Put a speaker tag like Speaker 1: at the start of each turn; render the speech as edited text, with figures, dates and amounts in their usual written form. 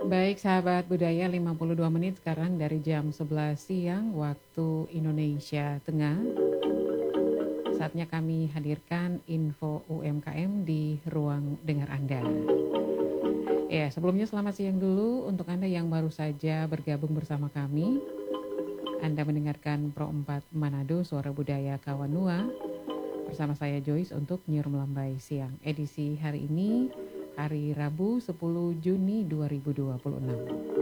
Speaker 1: Baik sahabat budaya 52 menit sekarang dari jam 11 siang waktu Indonesia Tengah. Saatnya kami hadirkan info UMKM di ruang dengar Anda. Ya, sebelumnya selamat siang dulu untuk Anda yang baru saja bergabung bersama kami. Anda mendengarkan Pro 4 Manado Suara Budaya Kawanua bersama saya Joyce untuk Nyur Melambai Siang. Edisi hari ini hari Rabu 10 Juni 2026.